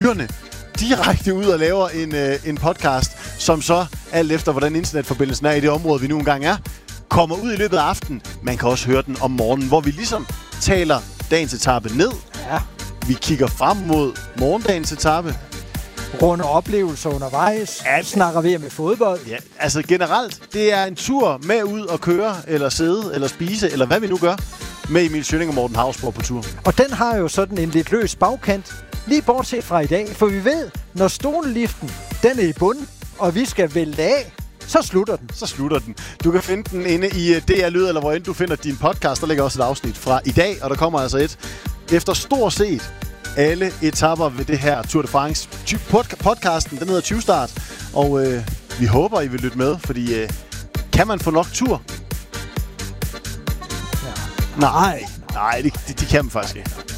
skyerne direkte ud og laver en podcast, som så, alt efter hvordan internetforbindelsen er i det område, vi nu engang er, kommer ud i løbet af aftenen. Man kan også høre den om morgenen, hvor vi ligesom taler dagens etape ned. Ja. Vi kigger frem mod morgendagens etape. Runde oplevelser undervejs. Ja. Snakker vi med fodbold. Ja, altså generelt, det er en tur med ud og køre, eller sidde, eller spise, eller hvad vi nu gør, med Emil Schønning og Morten Hausborg på tur. Og den har jo sådan en lidt løs bagkant, lige bortset fra i dag. For vi ved, når stoleliften, den er i bunden, og vi skal vælte af, så slutter den. Så slutter den. Du kan finde den inde i DR Lyd, eller hvor end du finder din podcast. Der ligger også et afsnit fra i dag, og der kommer altså et efter stort set alle etapper ved det her Tour de France. Podcasten, den hedder 20 Start, og vi håber, I vil lytte med, fordi kan man få nok tur? Ja. Nej, det kan man faktisk ikke.